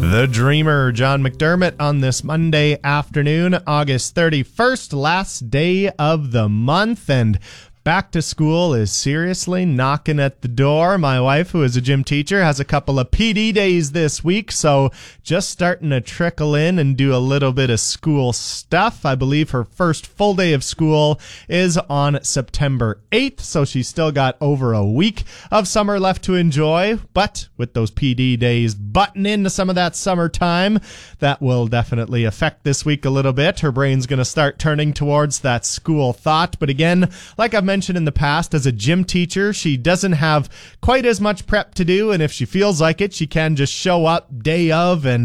The Dreamer, John McDermott, on this Monday afternoon, August 31st, last day of the month, and back to school is seriously knocking at the door. My wife, who is a gym teacher, has a couple of PD days this week, so just starting to trickle in and do a little bit of school stuff. I believe her first full day of school is on September 8th, so she's still got over a week of summer left to enjoy, but with those PD days butting into some of that summertime, that will definitely affect this week a little bit. Her brain's going to start turning towards that school thought, but again, like I've mentioned in the past, as a gym teacher, she doesn't have quite as much prep to do, and if she feels like it, she can just show up day of and